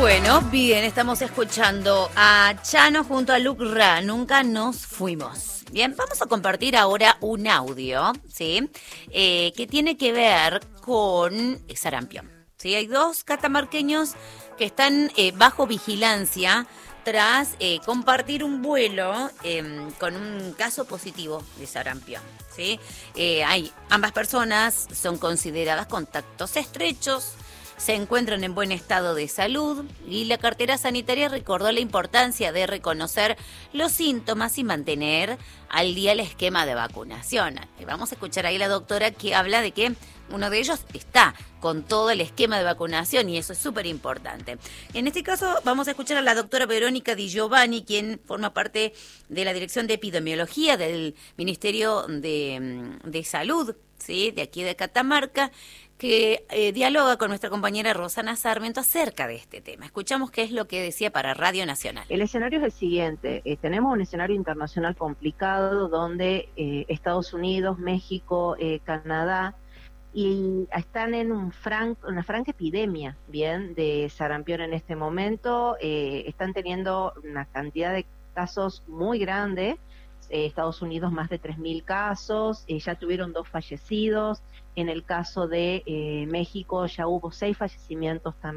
Bueno, bien, estamos escuchando a Chano junto a Luke Ra, Nunca Nos Fuimos. Bien, vamos a compartir ahora un audio, ¿sí? Que tiene que ver con sarampión. ¿Sí? Hay dos catamarqueños que están bajo vigilancia tras compartir un vuelo con un caso positivo de sarampión. ¿Sí? Ambas personas son consideradas contactos estrechos, se encuentran en buen estado de salud y la cartera sanitaria recordó la importancia de reconocer los síntomas y mantener al día el esquema de vacunación. Vamos a escuchar ahí a la doctora que habla de que uno de ellos está con todo el esquema de vacunación y eso es súper importante. En este caso vamos a escuchar a la doctora Verónica Di Giovanni, quien forma parte de la Dirección de Epidemiología del Ministerio de Salud, ¿sí? De aquí de Catamarca, que dialoga con nuestra compañera Rosana Sarmiento acerca de este tema. Escuchamos qué es lo que decía para Radio Nacional. El escenario es el siguiente, tenemos un escenario internacional complicado donde Estados Unidos, México, Canadá, y están en una franca epidemia, bien, de sarampión en este momento. Están teniendo una cantidad de casos muy grande. Estados Unidos más de 3.000 casos, ya tuvieron 2 fallecidos. En el caso de México ya hubo 6 fallecimientos también.